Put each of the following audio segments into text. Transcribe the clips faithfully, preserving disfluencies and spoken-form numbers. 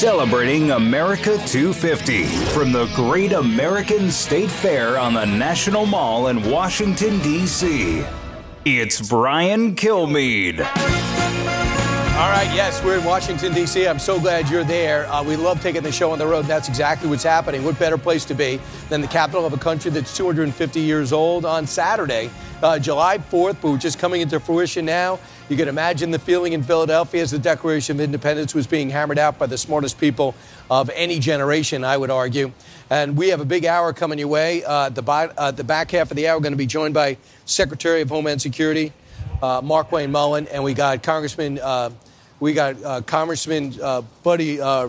Celebrating America two fifty from the Great American State Fair on the National Mall in Washington, D C It's Brian Kilmeade. All right, yes, we're in Washington, D C I'm so glad you're there. Uh, we love taking the show on the road. That's exactly what's happening. What better place to be than the capital of a country that's two hundred fifty years old on Saturday, uh, July fourth, but we're just coming into fruition now. You can imagine the feeling in Philadelphia as the Declaration of Independence was being hammered out by the smartest people of any generation, I would argue. And we have a big hour coming your way. Uh, the, uh, the back half of the hour, we're going to be joined by Secretary of Homeland Security, uh, Markwayne Mullin, and we got Congressman, uh, we got uh, Congressman uh, Buddy uh,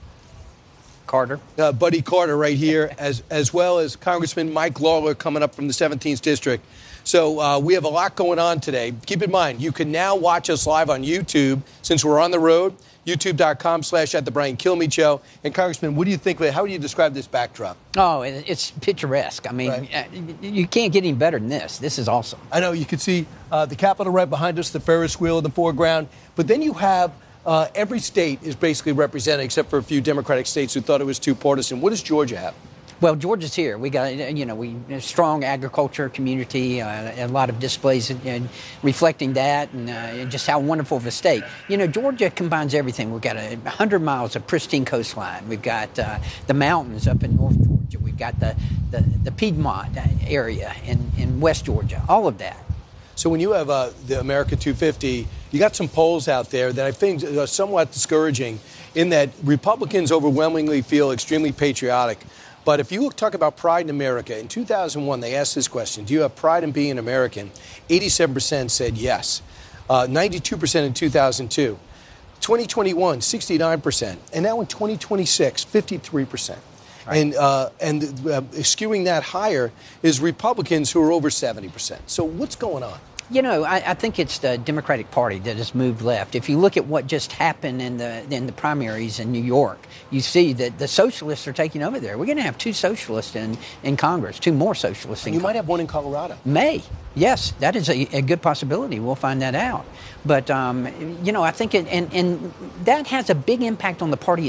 Carter, uh, Buddy Carter, right here, as as well as Congressman Mike Lawler coming up from the seventeenth District. So uh, we have a lot going on today. Keep in mind, you can now watch us live on YouTube since we're on the road. YouTube.com slash at the Brian Kilmeade Show. And Congressman, what do you think? How would you describe this backdrop? Oh, it's picturesque. I mean, right. You can't get any better than this. This is awesome. I know. You can see uh, the Capitol right behind us, the Ferris wheel in the foreground. But then you have uh, every state is basically represented except for a few Democratic states who thought it was too partisan. What does Georgia have? Well, Georgia's here. We got, you know, we a strong agriculture community, uh, a lot of displays uh, reflecting that, and uh, just how wonderful of a state. You know, Georgia combines everything. We've got a hundred miles of pristine coastline. We've got uh, the mountains up in North Georgia. We've got the the, the Piedmont area in, in West Georgia. All of that. So when you have uh, the America two fifty, you got some polls out there that I think are somewhat discouraging in that Republicans overwhelmingly feel extremely patriotic. But if you look, talk about pride in America, in two thousand one, they asked this question: do you have pride in being an American? eighty-seven percent said yes. Uh, ninety-two percent in two thousand two. twenty twenty-one, sixty-nine percent. And now in twenty twenty-six, fifty-three percent. Right. And uh, and uh, skewing that higher is Republicans who are over seventy percent. So what's going on? You know, I, I think it's the Democratic Party that has moved left. If you look at what just happened in the in the primaries in New York, you see that the socialists are taking over there. We're going to have two socialists in, in Congress, two more socialists in You Congress. might have one in Colorado. May. Yes, that is a, a good possibility. We'll find that out. But, um, you know, I think it, and, and that has a big impact on the party